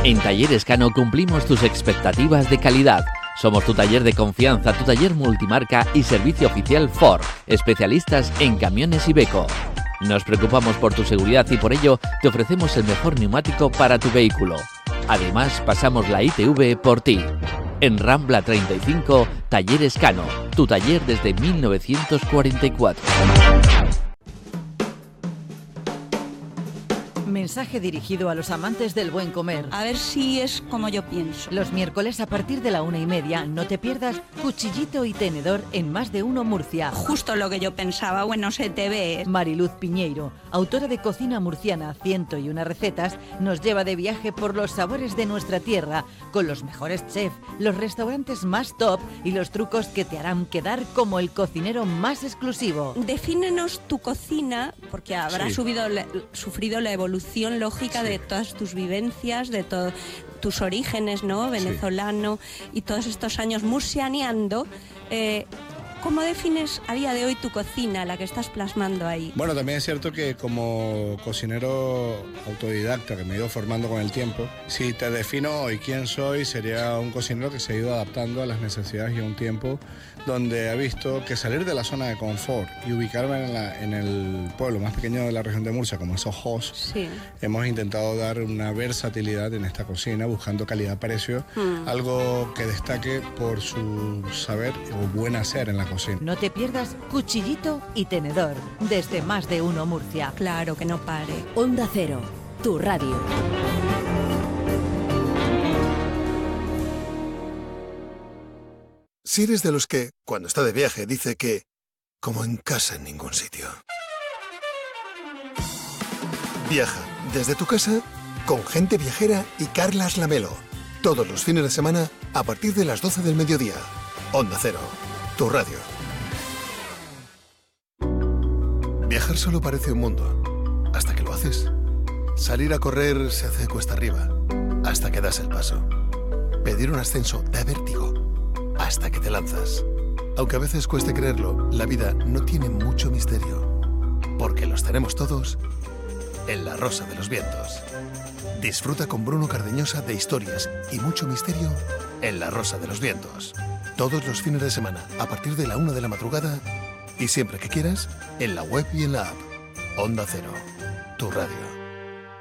En Talleres Cano cumplimos tus expectativas de calidad. Somos tu taller de confianza, tu taller multimarca y servicio oficial Ford, especialistas en camiones Iveco. Nos preocupamos por tu seguridad y por ello te ofrecemos el mejor neumático para tu vehículo. Además, pasamos la ITV por ti. En Rambla 35, Talleres Cano, tu taller desde 1944. Mensaje dirigido a los amantes del buen comer. A ver si es como yo pienso. Los miércoles a partir de la 1:30 no te pierdas Cuchillito y Tenedor en Más de Uno Murcia. Justo lo que yo pensaba, bueno, se te ve. Mariluz Piñeiro, autora de Cocina Murciana, 101 recetas, nos lleva de viaje por los sabores de nuestra tierra, con los mejores chefs, los restaurantes más top y los trucos que te harán quedar como el cocinero más exclusivo. Defínenos tu cocina, porque habrás sufrido la evolución lógica de todas tus vivencias, de todos tus orígenes, ¿no? Venezolano y todos estos años murcianeando. ¿Cómo defines a día de hoy tu cocina, la que estás plasmando ahí? Bueno, también es cierto que como cocinero autodidacta que me he ido formando con el tiempo, si te defino hoy quién soy, sería un cocinero que se ha ido adaptando a las necesidades y a un tiempo donde ha visto que salir de la zona de confort y ubicarme en el pueblo más pequeño de la región de Murcia, como es Ojos, hemos intentado dar una versatilidad en esta cocina, buscando calidad-precio, algo que destaque por su saber o buen hacer en la cocina. No te pierdas Cuchillito y Tenedor, desde Más de Uno Murcia. Claro, que no pare. Onda Cero, tu radio. Si eres de los que, cuando está de viaje, dice que, como en casa en ningún sitio. Viaja desde tu casa con Gente Viajera y Carlas Lamelo. Todos los fines de semana a partir de las 12 del mediodía. Onda Cero, tu radio. Viajar solo parece un mundo, hasta que lo haces. Salir a correr se hace cuesta arriba, hasta que das el paso. Pedir un ascenso da vértigo, hasta que te lanzas. Aunque a veces cueste creerlo, la vida no tiene mucho misterio, porque los tenemos todos en La Rosa de los Vientos. Disfruta con Bruno Cardeñosa de historias y mucho misterio en La Rosa de los Vientos. Todos los fines de semana, a partir de la 1 de la madrugada, y siempre que quieras, en la web y en la app. Onda Cero, tu radio.